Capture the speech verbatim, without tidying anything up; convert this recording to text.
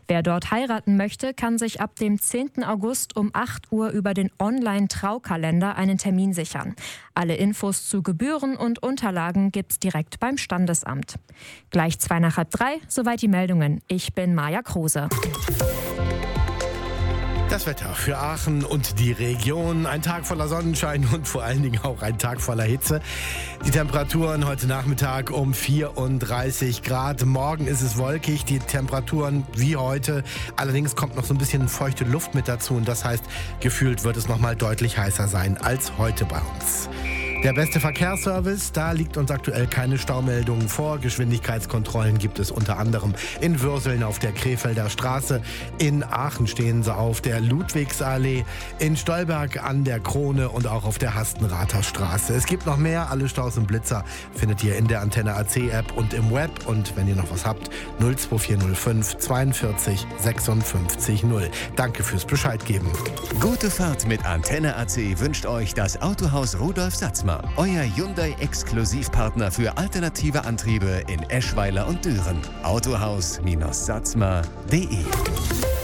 Wer dort heiraten möchte, kann sich ab dem zehnten August um acht Uhr über den Online-Traukalender einen Termin sichern. Alle Infos zu Gebühren und Unterlagen gibt's direkt beim Standesamt. Gleich zwei nach halb drei, soweit die Meldungen. Ich bin Maja Kruse. Das Wetter für Aachen und die Region. Ein Tag voller Sonnenschein und vor allen Dingen auch ein Tag voller Hitze. Die Temperaturen heute Nachmittag um vierunddreißig Grad. Morgen ist es wolkig, die Temperaturen wie heute. Allerdings kommt noch so ein bisschen feuchte Luft mit dazu und das heißt, gefühlt wird es noch mal deutlich heißer sein als heute bei uns. Der beste Verkehrsservice, da liegt uns aktuell keine Staumeldung vor. Geschwindigkeitskontrollen gibt es unter anderem in Würseln auf der Krefelder Straße. In Aachen stehen sie auf der Ludwigsallee, in Stolberg an der Krone und auch auf der Hastenrather Straße. Es gibt noch mehr, alle Staus und Blitzer findet ihr in der Antenne A C App und im Web. Und wenn ihr noch was habt, null zwei vier null fünf zweiundvierzig sechsundfünfzig null. Danke fürs Bescheid geben. Gute Fahrt mit Antenne A C wünscht euch das Autohaus Rudolf Satzmer. Euer Hyundai-Exklusivpartner für alternative Antriebe in Eschweiler und Düren. Autohaus Satzmer punkt de